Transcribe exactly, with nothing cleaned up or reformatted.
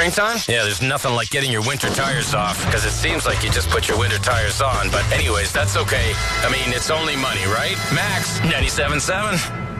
springtime? Yeah, there's nothing like getting your winter tires off, because it seems like you just put your winter tires on. But anyways, that's okay. I mean, it's only money, right? Max, ninety-seven point seven.